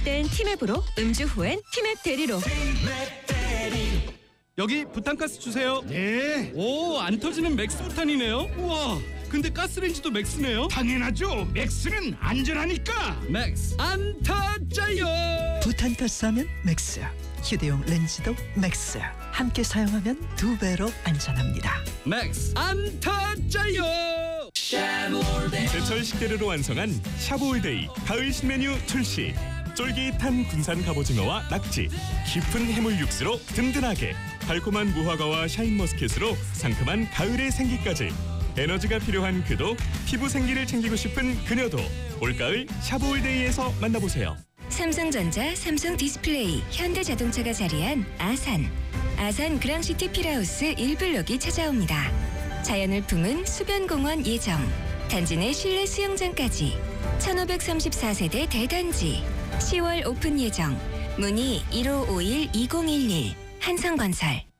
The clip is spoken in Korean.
땐 티맵으로, 음주 후엔 티맵 대리로. 여기 부탄가스 주세요. 네, 오, 안 터지는 맥스 부탄이네요. 우와, 근데 가스레인지도 맥스네요. 당연하죠. 맥스는 안전하니까. 맥스 안 터져요. 부탄가스 하면 맥스, 휴대용 렌즈도 맥스. 함께 사용하면 2배로 안전합니다. 맥스 안 터져요. 제철 식재료로 완성한 샤브올데이 가을 신메뉴 출시. 쫄깃한 군산 갑오징어와 낙지, 깊은 해물 육수로 든든하게, 달콤한 무화과와 샤인머스켓으로 상큼한 가을의 생기까지. 에너지가 필요한 그도, 피부 생기를 챙기고 싶은 그녀도 올가을 샤브올데이에서 만나보세요. 삼성전자, 삼성디스플레이, 현대자동차가 자리한 아산 그랑시티 필하우스 1블록이 찾아옵니다. 자연을 품은 수변공원 예정, 단지 내 실내 수영장까지 1534세대 대단지 10월 오픈 예정. 문의 1551-2011 한성건설.